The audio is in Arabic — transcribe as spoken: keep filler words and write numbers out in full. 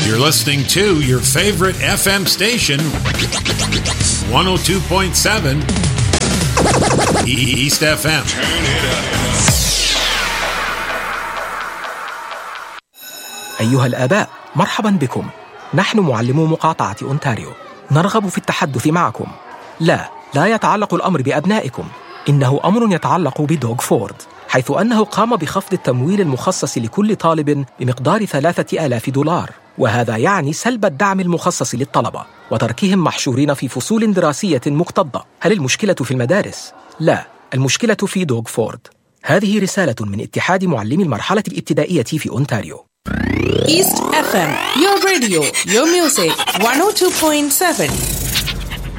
You're listening to your favorite F M station, one oh two point seven East إف إم. Turn it up. أيها الآباء، مرحبا بكم. نحن معلمو مقاطعة أونتاريو، نرغب في التحدث معكم. لا، لا يتعلق الأمر بأبنائكم، إنه أمر يتعلق بدوغ فورد، حيث أنه قام بخفض التمويل المخصص لكل طالب بمقدار ثلاثة آلاف دولار، وهذا يعني سلب الدعم المخصص للطلبة وتركهم محشورين في فصول دراسية مكتظة. هل المشكلة في المدارس؟ لا، المشكلة في دوغ فورد. هذه رسالة من اتحاد معلمي المرحلة الابتدائية في أونتاريو. East إف إم, your radio, your music, one oh two point seven.